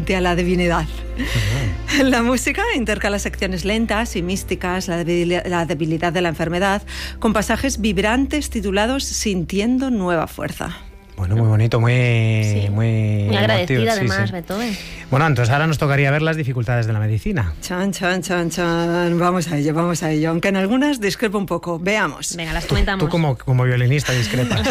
frente a la divinidad. La música intercala secciones lentas y místicas, la debilidad de la enfermedad, con pasajes vibrantes titulados Sintiendo nueva fuerza. Bueno, muy bonito, muy agradecida emotivo, además, sí. Beethoven. Bueno, entonces ahora nos tocaría ver las dificultades de la medicina. Chan, chan, chan, chan. Vamos a ello. Aunque en algunas discrepo un poco. Veamos. Venga, las comentamos. Tú como violinista discrepas.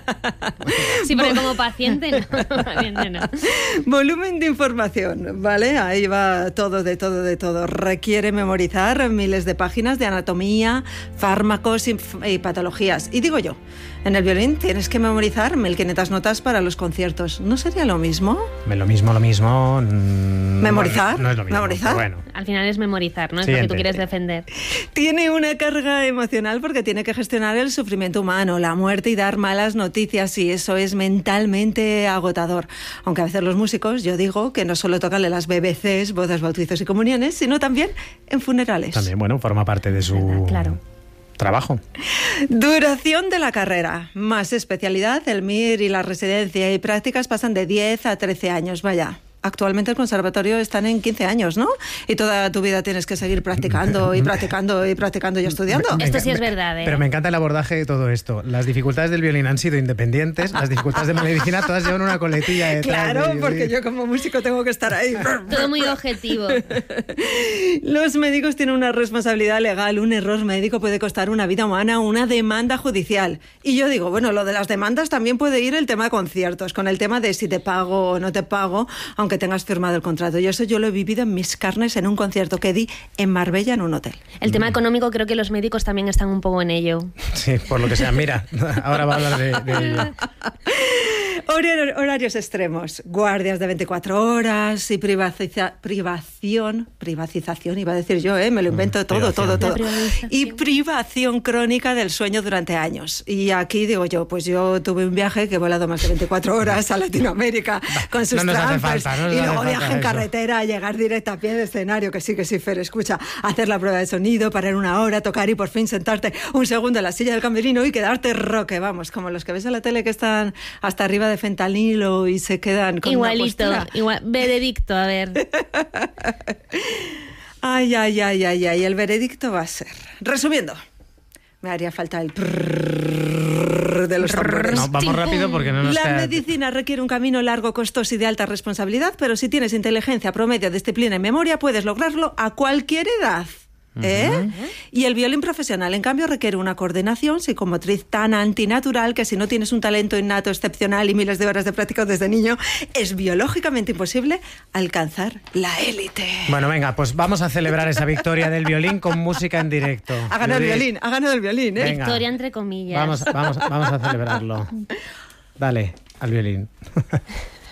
Sí, pero como paciente no. Volumen de información, ¿vale? Ahí va todo, de todo. Requiere memorizar miles de páginas de anatomía, fármacos y patologías. Y digo yo, en el violín tienes que memorizar 1500 notas para los conciertos. ¿No sería lo mismo? Lo mismo. ¿Memorizar? No es lo mismo. ¿Memorizar? Bueno. Al final es memorizar, ¿no? Es Siguiente. lo que tú quieres defender. Tiene una carga emocional porque tiene que gestionar el sufrimiento humano, la muerte y dar malas noticias, y eso es mentalmente agotador. Aunque a veces los músicos, yo digo que no solo tocan las BBCs, bodas, bautizos y comuniones, sino también en funerales. También, bueno, forma parte de su Claro. trabajo. Duración de la carrera. Más especialidad, el MIR y la residencia y prácticas pasan de 10 a 13 años, vaya. Actualmente el conservatorio están en 15 años, ¿no? Y toda tu vida tienes que seguir practicando y estudiando. Esto sí es verdad, ¿eh? Pero me encanta el abordaje de todo esto. Las dificultades del violín han sido independientes, las dificultades de la medicina todas llevan una coletilla detrás. Claro, porque yo como músico tengo que estar ahí. Todo muy objetivo. Los médicos tienen una responsabilidad legal. Un error médico puede costar una vida humana, una demanda judicial. Y yo digo, bueno, lo de las demandas también puede ir el tema de conciertos, con el tema de si te pago o no te pago, aunque tengas firmado el contrato. Y eso yo lo he vivido en mis carnes en un concierto que di en Marbella en un hotel. El tema económico, creo que los médicos también están un poco en ello. Sí, por lo que sea. Mira, ahora va a hablar de ello. Horarios extremos, guardias de 24 horas y privatización, iba a decir yo, me lo invento todo. Y privación crónica del sueño durante años. Y aquí digo yo, pues yo tuve un viaje que he volado más de 24 horas a Latinoamérica con sus trampers, y luego viaje en carretera, llegar directo a pie de escenario, que sí, Fer, escucha, hacer la prueba de sonido, parar una hora, tocar y por fin sentarte un segundo en la silla del camerino y quedarte roque, vamos, como los que ves en la tele que están hasta arriba de fentanilo y se quedan con igualito, una postura. Veredicto, a ver. Ay, el veredicto va a ser, resumiendo, me haría falta el prrrr de los tambores. No, vamos rápido porque no nos La queda... medicina requiere un camino largo, costoso y de alta responsabilidad, pero si tienes inteligencia, promedio, disciplina y memoria, puedes lograrlo a cualquier edad. Y el violín profesional, en cambio, requiere una coordinación psicomotriz tan antinatural que si no tienes un talento innato excepcional y miles de horas de práctica desde niño, es biológicamente imposible alcanzar la élite. Bueno, venga, pues vamos a celebrar esa victoria del violín con música en directo. Ha ganado el violín, ¿eh? Venga. Victoria entre comillas. Vamos a celebrarlo. Dale, al violín.